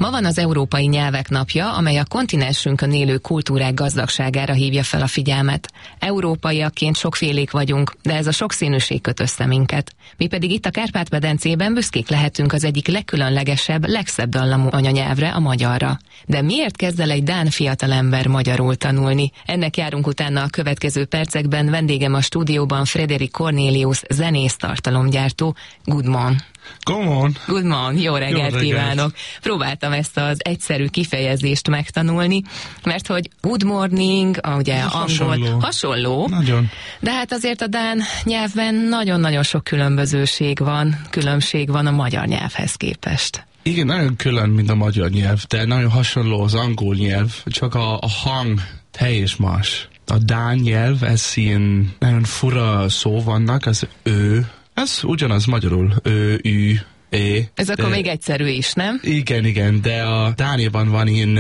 Ma van az Európai Nyelvek Napja, amely a kontinensünkön élő kultúrák gazdagságára hívja fel a figyelmet. Európaiakként sokfélék vagyunk, de ez a sokszínűség köt össze minket. Mi pedig itt a Kárpát-medencében büszkék lehetünk az egyik legkülönlegesebb, legszebb dallamú anyanyelvre, a magyarra. De miért kezd el egy dán fiatalember magyarul tanulni? Ennek járunk utána a következő percekben. Vendégem a stúdióban Frederik Cornelius, zenész, tartalomgyártó. Good morning. Good morning, jó reggelt kívánok! Próbáltam ezt az egyszerű kifejezést megtanulni, mert hogy good morning, ugye angol, hasonló, nagyon. De hát azért a dán nyelvben nagyon-nagyon sok különbség van a magyar nyelvhez képest. Igen, nagyon külön, mint a magyar nyelv, de nagyon hasonló az angol nyelv, csak a hang teljes más. A dán nyelv, ez ilyen nagyon fura szó vannak, az ez ugyanaz magyarul, ü, ez akkor még egyszerű is, nem? Igen, de a Dániában van ilyen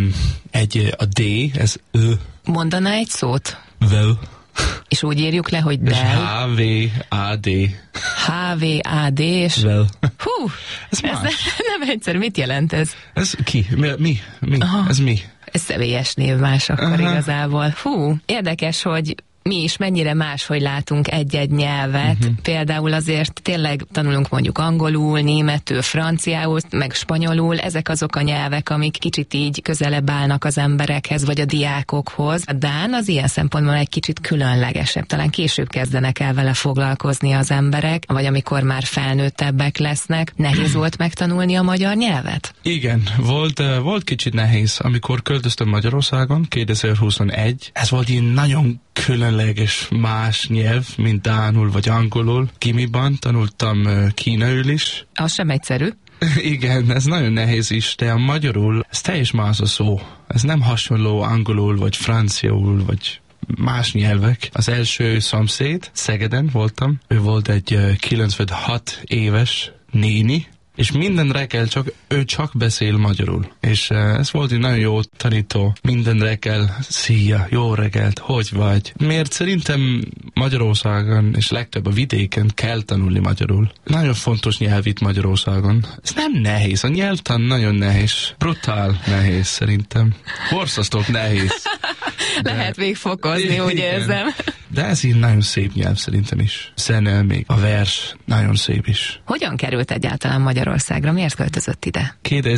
a D, ez Mondaná egy szót? Vel. És úgy írjuk le, hogy del. H-V-A-D. H-V-A-D, és... Vel. Hú, ez nem egyszerű. Mit jelent ez? Ez ki? Mi? Ez mi? Ez személyes név más akkor igazából. Hú, érdekes, hogy mi is mennyire máshogy látunk egy-egy nyelvet. Például azért tényleg tanulunk mondjuk angolul, németül, franciául, meg spanyolul. Ezek azok a nyelvek, amik kicsit így közelebb állnak az emberekhez, vagy a diákokhoz. A dán az ilyen szempontból egy kicsit különlegesebb. Talán később kezdenek el vele foglalkozni az emberek, vagy amikor már felnőttebbek lesznek. Nehéz volt megtanulni a magyar nyelvet? Igen, volt kicsit nehéz. Amikor költöztem Magyarországon 2021, ez volt ilyen nagyon különleges más nyelv, mint dánul vagy angolul. Gimiban tanultam kínaül is. Az sem egyszerű. Igen, ez nagyon nehéz is, de a magyarul ez teljesen más a szó. Ez nem hasonló angolul vagy franciaul vagy más nyelvek. Az első szomszéd, Szegeden voltam. Ő volt egy 96 éves néni, és minden reggel ő csak beszél magyarul. És ez volt egy nagyon jó tanító. Minden reggel, szia, jó reggelt, hogy vagy? Miért szerintem Magyarországon és legtöbb a vidéken kell tanulni magyarul. Nagyon fontos nyelv itt Magyarországon. Ez nem nehéz, a nyelvtan nagyon nehéz. Brutál nehéz szerintem. Borzasztó nehéz. Lehet még fokozni, úgy érzem. De ez így nagyon szép nyelv szerintem is. Zene, még a vers, nagyon szép is. Hogyan került egyáltalán Magyarországra? Miért költözött ide?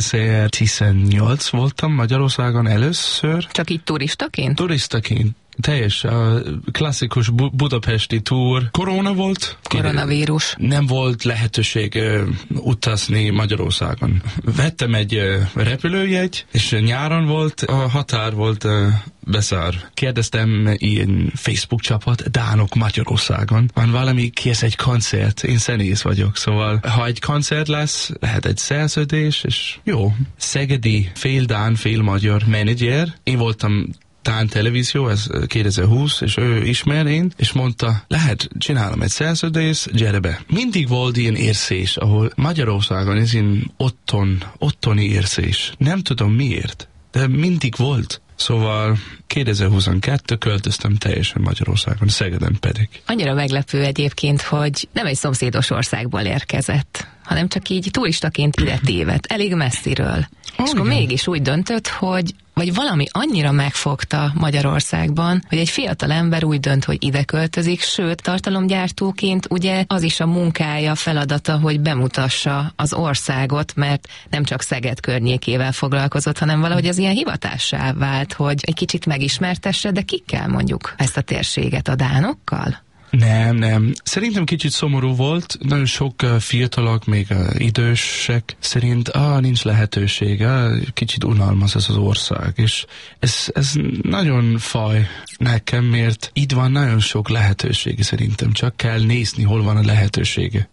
2018 voltam Magyarországon először. Csak így turistaként? Turistaként. Teljes a klasszikus budapesti túr. Korona volt. Koronavírus. Nem volt lehetőség utazni Magyarországon. Vettem egy repülőjegy, és nyáron volt, a határ volt beszár. Kérdeztem ilyen Facebook csapat, dánok Magyarországon. Van valami, kész egy koncert. Én zenész vagyok, szóval ha egy koncert lesz, lehet egy szerződés, és jó. Szegedi fél dán, fél magyar menedzser. Én voltam dán televízió, ez 2020, és ő ismer én, és mondta, lehet, csinálom egy szerződést, gyere be. Mindig volt ilyen érzés, ahol Magyarországon ez ilyen ottoni érzés. Nem tudom miért, de mindig volt. Szóval 2022 költöztem teljesen Magyarországon, Szegeden pedig. Annyira meglepő egyébként, hogy nem egy szomszédos országból érkezett, hanem csak így turistaként ide tévedt, elég messziről. És akkor mégis úgy döntött, hogy vagy valami annyira megfogta Magyarországban, hogy egy fiatal ember úgy dönt, hogy ide költözik, sőt, tartalomgyártóként ugye az is a munkája, feladata, hogy bemutassa az országot, mert nem csak Szeged környékével foglalkozott, hanem valahogy az ilyen hivatássá vált, hogy egy kicsit megismertesse, de kikkel mondjuk ezt a térséget, a dánokkal? Nem. Szerintem kicsit szomorú volt. Nagyon sok fiatalok, még idősek szerint nincs lehetőség, kicsit unalmas ez az ország. És ez nagyon faj nekem, mert itt van nagyon sok lehetőség szerintem. Csak kell nézni, hol van a lehetősége.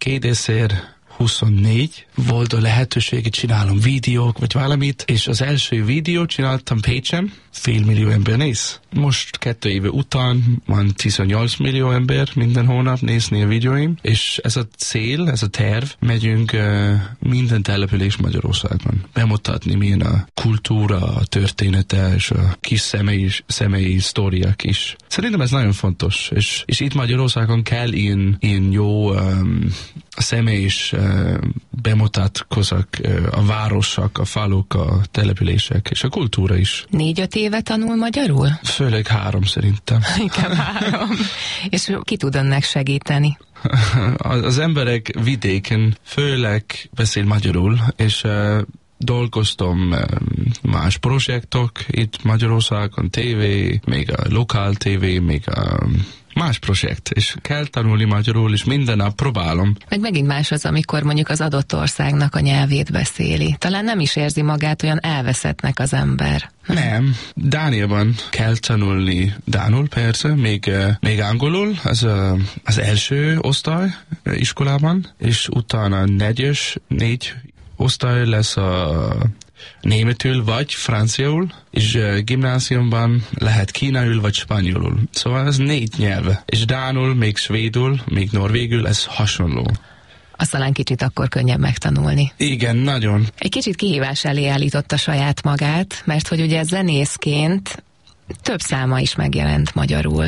2024 volt a lehetősége, csinálom videók, vagy valamit, és az első videót csináltam Pécsen, 500 000 ember néz. Most 2 éve után van 18 millió ember minden hónap nézni a videóim, és ez a cél, ez a terv, megyünk minden település Magyarországon. Bemutatni milyen a kultúra, a története, és a kis személyi sztoriák is. Szerintem ez nagyon fontos, és itt Magyarországon kell ilyen jó személyis bemutatkozok a városok, a faluk, a települések és a kultúra is. 4-5 éve tanul magyarul? Főleg 3 szerintem. Inkább 3. És ki tud önnek segíteni? Az emberek vidéken főleg beszél magyarul, és dolgoztam más projektok itt Magyarországon, tévé, még a lokál tévé, még a más projekt, és kell tanulni magyarul, és minden nap próbálom. Meg megint más az, amikor mondjuk az adott országnak a nyelvét beszéli. Talán nem is érzi magát olyan elveszettnek az ember. Nem. Dániában kell tanulni dánul, persze, még angolul, az első osztály iskolában, és utána 4 osztály lesz a németül vagy franciául, és gimnáziumban lehet kínaül vagy spanyolul. Szóval ez 4 nyelv. És dánul, még svédul, még norvégül, ez hasonló. Azt talán kicsit akkor könnyebb megtanulni. Igen, nagyon. Egy kicsit kihívás elé állította saját magát, mert hogy ugye zenészként több száma is megjelent magyarul.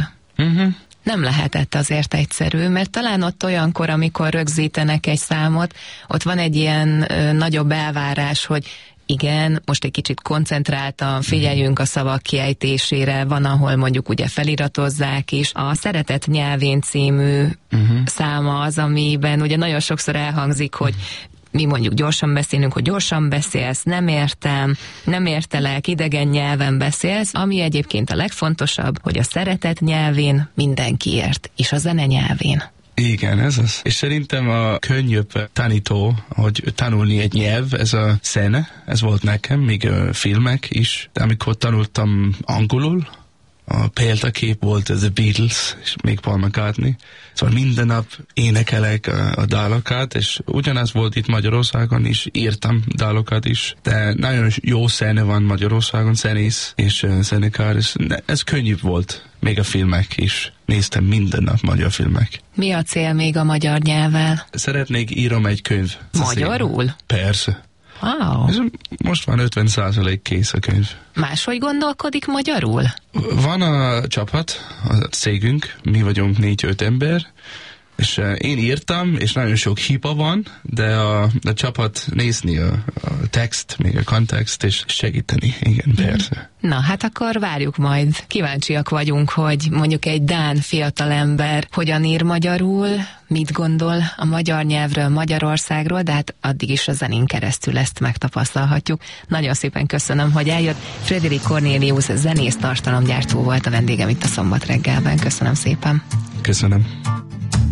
Nem lehetett azért egyszerű, mert talán ott olyankor, amikor rögzítenek egy számot, ott van egy ilyen nagyobb elvárás, hogy igen, most egy kicsit koncentráltan figyeljünk a szavak kiejtésére, van, ahol mondjuk ugye feliratozzák is. A Szeretet nyelvén című száma az, amiben ugye nagyon sokszor elhangzik, hogy mi mondjuk gyorsan beszélünk, hogy gyorsan beszélsz, nem értem, nem értelek, idegen nyelven beszélsz, ami egyébként a legfontosabb, hogy a szeretet nyelvén mindenki ért, és a zene nyelvén. Igen, ez az. És szerintem a könnyebb tanító, hogy tanulni egy nyelv, ez a zene, ez volt nekem, még filmek is. De amikor tanultam angolul, a példakép volt The Beatles, és még Paul McCartney. Szóval minden nap énekelek a dalokat, és ugyanaz volt itt Magyarországon is, írtam dalokat is. De nagyon jó zene van Magyarországon, zenész és zenekar, és ez könnyű volt. Még a filmek is. Néztem minden nap magyar filmek. Mi a cél még a magyar nyelvvel? Szeretnék írom egy könyv. Magyarul? Persze. Wow. Ez most van 50% kész a könyv. Máshogy gondolkodik magyarul? Van a csapat, a cégünk, mi vagyunk 4-5 ember, és én írtam, és nagyon sok hiba van, de a csapat nézni a text, még a kontext, és segíteni, igen, persze. Na, hát akkor várjuk majd. Kíváncsiak vagyunk, hogy mondjuk egy dán fiatalember hogyan ír magyarul, mit gondol a magyar nyelvről, Magyarországról, de hát addig is a zenén keresztül ezt megtapasztalhatjuk. Nagyon szépen köszönöm, hogy eljött. Frédéric Cornélius zenész tartalomgyártó volt a vendégem itt a Szombat reggelben. Köszönöm szépen. Köszönöm.